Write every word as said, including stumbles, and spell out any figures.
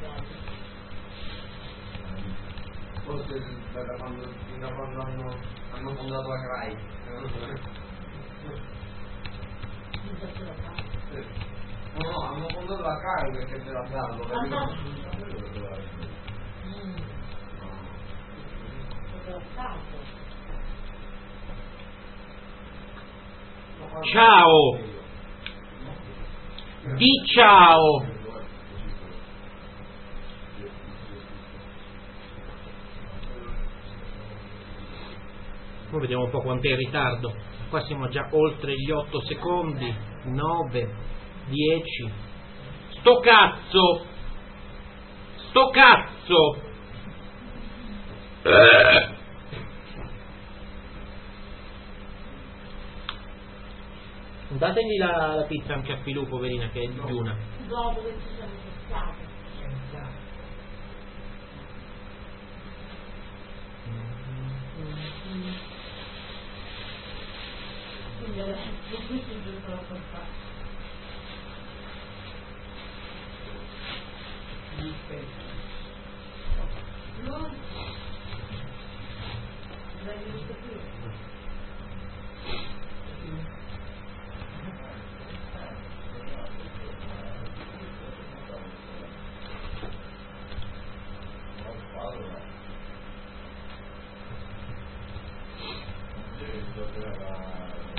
Forse da quando, da quando hanno, hanno fondato la CRAI. No, no, hanno fondato la CRAI perché ce l'ha dato. Ciao, di ciao. Poi vediamo un po' quanto è in ritardo. Qua siamo già oltre gli otto secondi. nove, dieci. Sto cazzo! Sto cazzo! Eh. Dategli la, la pizza anche a Filù, poverina, che è digiuna. Dopo che ci siamo stati. Quindi adesso questo è il giorno per fare.